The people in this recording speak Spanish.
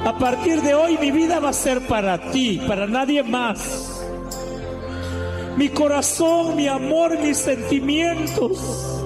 A partir de hoy mi vida va a ser para ti, para nadie más. Mi corazón, mi amor, mis sentimientos